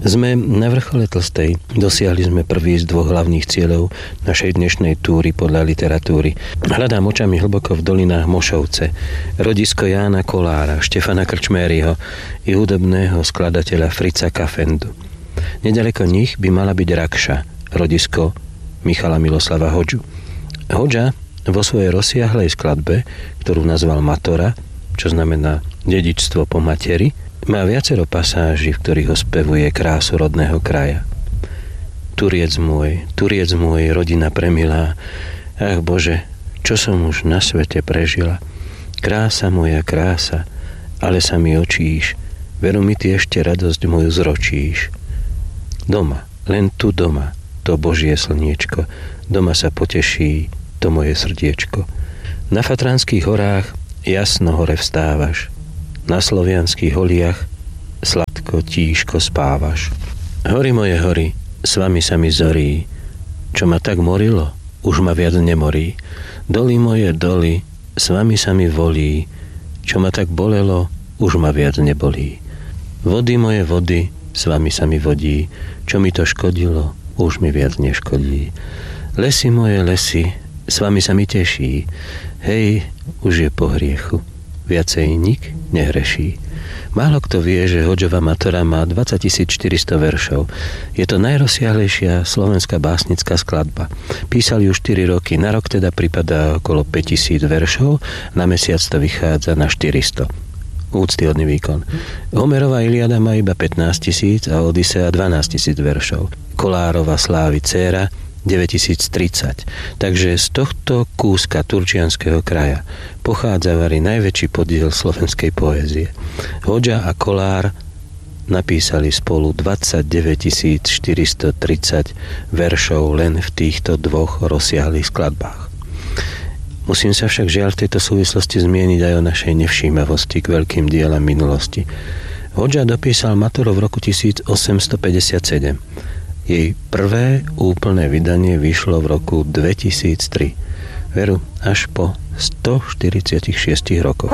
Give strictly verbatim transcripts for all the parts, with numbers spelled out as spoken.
Sme na vrchole Tlstej. Dosiahli sme prvý z dvoch hlavných cieľov našej dnešnej túry podľa literatúry. Hľadám očami hlboko v dolinách Mošovce, rodisko Jána Kolára, Štefana Krčméryho i hudobného skladateľa Frica Kafendu. Nedaleko nich by mala byť Rakša, rodisko Michala Miloslava Hodžu. Hodža vo svojej rozsiahlej skladbe, ktorú nazval Matora, čo znamená dedičstvo po materi, má viacero pasáží, v ktorých ho spevuje krásu rodného kraja. Turiec môj, Turiec môj, rodina premilá, ach Bože, čo som už na svete prežila. Krása moja, krása, ale sa mi očíš, veru mi ty ešte radosť moju zročíš. Doma, len tu doma, to Božie slniečko, doma sa poteší to moje srdiečko. Na Fatranských horách jasno hore vstávaš, na slovianských holiach sladko, tížko spávaš. Hory moje hory, s vami sa mi zorí, čo ma tak morilo, už ma viac nemorí. Doly moje doly, s vami sa mi volí, čo ma tak bolelo, už ma viac nebolí. Vody moje vody, s vami sa mi vodí, čo mi to škodilo, už mi viac neškodí. Lesy moje lesy, s vami sa mi teší, hej, už je po hriechu, viacej nik nehreší. Málo kto vie, že Hodžova Matora má dvadsaťtisícštyristo veršov. Je to najrozsiahlejšia slovenská básnická skladba. Písali ju štyri roky, na rok teda pripadá okolo päťtisíc veršov, na mesiac to vychádza na štyristo. Úctyhodný výkon. Homerova Iliada má iba pätnásťtisíc a Odysea dvanásťtisíc veršov. Kolárova Slávy dcéra deväťtisíctridsať. Takže z tohto kúska turčianskeho kraja pochádza vari najväčší podiel slovenskej poézie. Hodža a Kolár napísali spolu dvadsaťdeväťtisícštyristotridsať veršov len v týchto dvoch rozsiahlých skladbách. Musím sa však žiaľ v tejto súvislosti zmieniť aj o našej nevšímavosti k veľkým dielam minulosti. Hodža dopísal Matoru v roku tisícosemstopäťdesiatsedem. Jej prvé úplné vydanie vyšlo v roku dvetisíctri. Veru, až po stoštyridsaťšesť rokoch.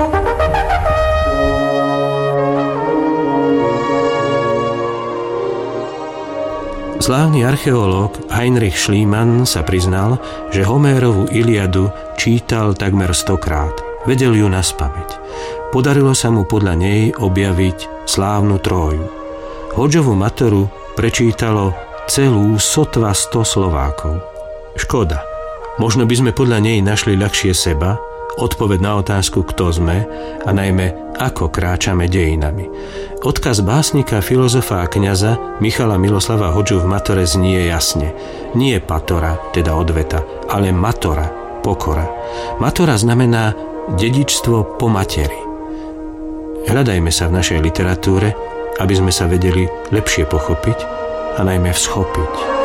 Slávny archeológ Heinrich Schliemann sa priznal, že Homérovú Iliadu čítal takmer stokrát. Vedel ju naspamäť. Podarilo sa mu podľa nej objaviť slávnu Tróju. Hodžovu Matoru prečítalo celú sotva sto Slovákov. Škoda. Možno by sme podľa nej našli ľahšie seba, odpoveď na otázku, kto sme a najmä ako kráčame dejinami. Odkaz básnika, filozofa a kňaza Michala Miloslava Hodžu v Matore znie jasne. Nie patora, teda odveta, ale matora, pokora. Matora znamená dedičstvo po materi. Hľadajme sa v našej literatúre, aby sme sa vedeli lepšie pochopiť a najmä vzchopiť.